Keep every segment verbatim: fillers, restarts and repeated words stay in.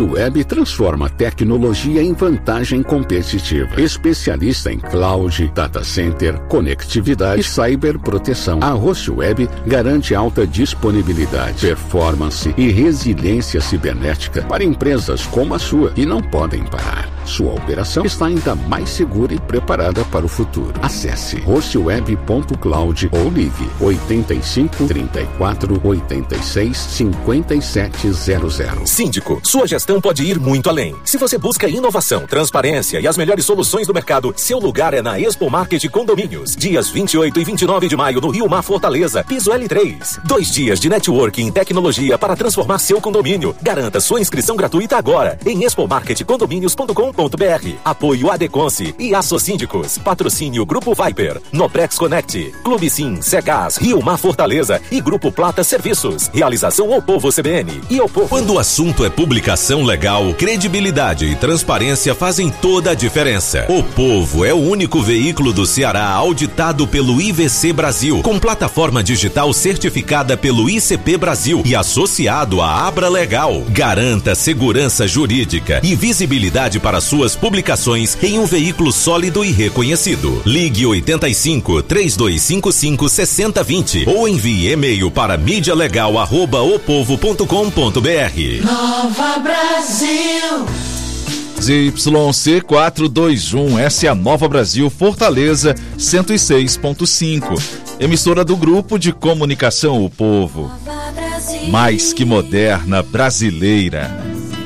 Roxo Web transforma tecnologia em vantagem competitiva. Especialista em cloud, data center, conectividade e cyberproteção. A Roxo Web garante alta disponibilidade, performance e resiliência cibernética para empresas como a sua que não podem parar. Sua operação está ainda mais segura e preparada para o futuro. Acesse roxoweb ponto cloud ou ligue oitenta e cinco, trinta e quatro, oitenta e seis, cinquenta e sete zero zero. Síndico, sua gestão pode ir muito além. Se você busca inovação, transparência e as melhores soluções do mercado, seu lugar é na Expo Market Condomínios. Dias vinte e oito e vinte e nove de maio no Rio Mar Fortaleza, piso L três. Dois dias de networking e tecnologia para transformar seu condomínio. Garanta sua inscrição gratuita agora em expo market condomínios ponto com ponto br. Apoio Adeconce e Assocíndicos. Patrocínio Grupo Viper, Noprex Connect, Clube Sim, Cegás, Rio Mar Fortaleza e Grupo Plata Serviços. Realização O Povo C B N e O Povo. Quando o assunto é publicação legal, credibilidade e transparência fazem toda a diferença. O Povo é o único veículo do Ceará auditado pelo I V C Brasil, com plataforma digital certificada pelo I C P Brasil e associado à Abra Legal. Garanta segurança jurídica e visibilidade para suas publicações em um veículo sólido e reconhecido. Ligue oitenta e cinco, três dois cinco cinco, seis zero dois zero ou envie e-mail para mídia legal arroba o povo ponto com ponto br. Nova Brasil. Z Y C quatrocentos e vinte e um, essa é a Nova Brasil Fortaleza cento e seis ponto cinco. Emissora do Grupo de Comunicação O Povo. Mais que moderna, brasileira.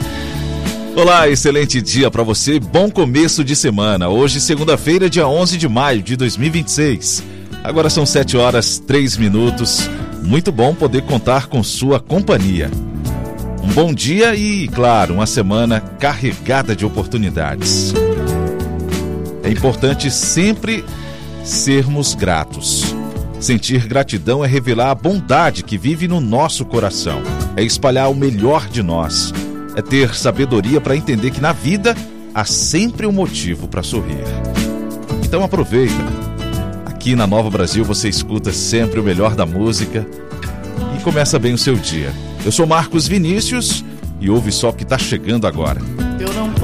Olá, excelente dia para você, bom começo de semana. Hoje, segunda-feira, dia onze de maio de dois mil e vinte e seis. Agora são sete horas, três minutos. Muito bom poder contar com sua companhia. Um bom dia e, claro, uma semana carregada de oportunidades. É importante sempre sermos gratos. Sentir gratidão é revelar a bondade que vive no nosso coração. É espalhar o melhor de nós. É ter sabedoria para entender que na vida há sempre um motivo para sorrir. Então aproveita. Aqui na Nova Brasil você escuta sempre o melhor da música e começa bem o seu dia. Eu sou Marcos Vinícius e ouve só o que está chegando agora.